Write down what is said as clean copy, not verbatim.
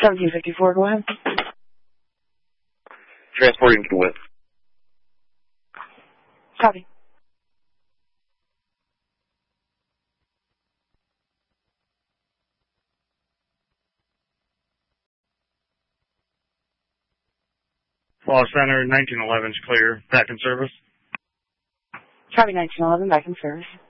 1754, go ahead. Transporting to West. Copy. Fall Center, 1911's clear. Back in service. Copy, 1911, back in service.